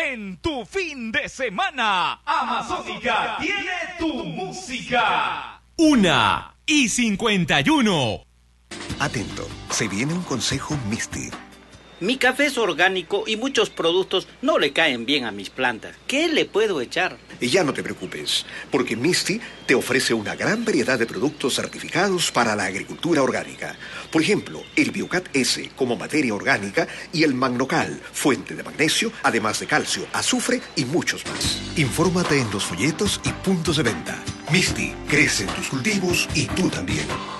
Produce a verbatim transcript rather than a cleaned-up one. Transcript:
en tu fin de semana. Amazónica tiene tu música. Una y cincuenta y uno. Atento, se viene un consejo Misty. Mi café es orgánico y muchos productos no le caen bien a mis plantas. ¿Qué le puedo echar? Y ya no te preocupes, porque Misty te ofrece una gran variedad de productos certificados para la agricultura orgánica. Por ejemplo, el Biocat S como materia orgánica y el Magnocal, fuente de magnesio, además de calcio, azufre y muchos más. Infórmate en los folletos y puntos de venta. Misty, crece en tus cultivos y tú también.